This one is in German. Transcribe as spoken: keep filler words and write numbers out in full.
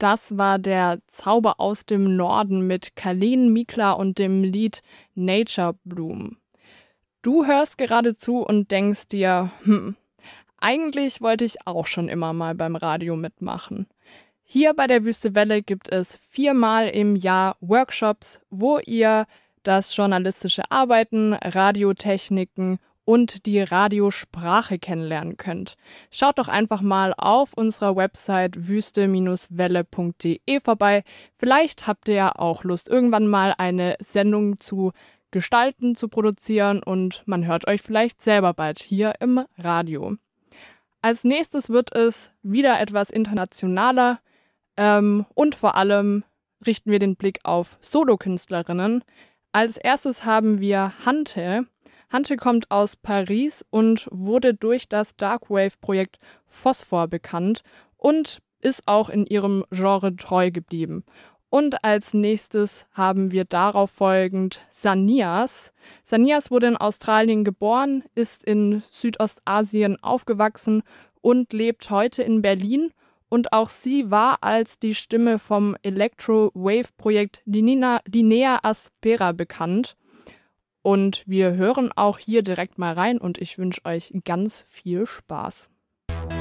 Das war der Zauber aus dem Norden mit Kalin Mikla und dem Lied Nature Bloom. Du hörst gerade zu und denkst dir, hm, eigentlich wollte ich auch schon immer mal beim Radio mitmachen. Hier bei der Wüste Welle gibt es viermal im Jahr Workshops, wo ihr das journalistische Arbeiten, Radiotechniken und die Radiosprache kennenlernen könnt. Schaut doch einfach mal auf unserer Website wüste Welle punkt de vorbei. Vielleicht habt ihr ja auch Lust, irgendwann mal eine Sendung zu gestalten, zu produzieren und man hört euch vielleicht selber bald hier im Radio. Als nächstes wird es wieder etwas internationaler ähm, und vor allem richten wir den Blick auf Solokünstlerinnen. Als erstes haben wir Hante. Hante kommt aus Paris und wurde durch das Darkwave-Projekt Phosphor bekannt und ist auch in ihrem Genre treu geblieben. Und als nächstes haben wir darauf folgend Sanias. Sanias wurde in Australien geboren, ist in Südostasien aufgewachsen und lebt heute in Berlin. Und auch sie war als die Stimme vom Electro-Wave-Projekt Linea, Linea Aspera bekannt. Und wir hören auch hier direkt mal rein und ich wünsche euch ganz viel Spaß.